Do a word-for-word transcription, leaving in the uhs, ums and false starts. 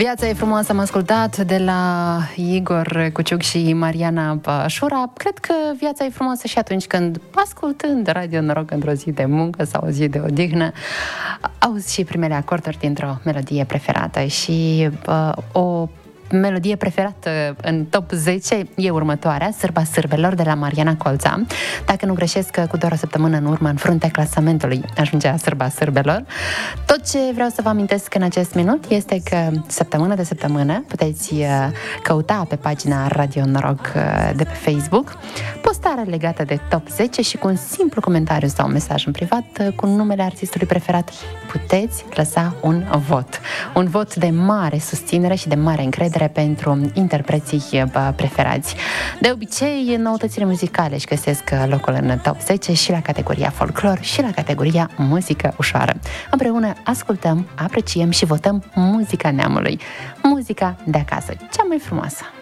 Viața e frumoasă, am ascultat de la Igor Cuciuc și Mariana Șura. Cred că viața e frumoasă și atunci când, ascultând Radio Noroc într-o zi de muncă sau o zi de odihnă, auzi și primele acorduri dintr-o melodie preferată. Și uh, o melodie preferată în top zece e următoarea, Sârba Sârbelor, de la Mariana Colța. Dacă nu greșesc, cu doar o săptămână în urmă, în fruntea clasamentului ajungea Sârba Sârbelor. Tot ce vreau să vă amintesc în acest minut este că săptămână de săptămână puteți căuta pe pagina Radio Noroc de pe Facebook postare legată de top zece și cu un simplu comentariu sau un mesaj în privat cu numele artistului preferat puteți lăsa un vot. Un vot de mare susținere și de mare încredere pentru interpreții preferați. De obicei, noutățile muzicale își găsesc locul în top zece și la categoria folclor și la categoria muzică ușoară. Împreună ascultăm, apreciem și votăm muzica neamului. Muzica de acasă, cea mai frumoasă.